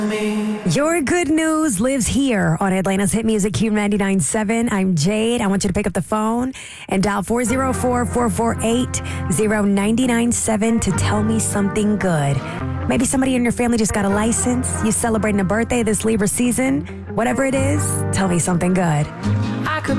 Your good news lives here on Atlanta's hit music Q99.7. I'm Jade. I want you to pick up the phone and dial 404-448-0997 to tell me something good. Maybe somebody in your family just got a license. You celebrating a birthday this Libra season. Whatever it is, tell me something good. I could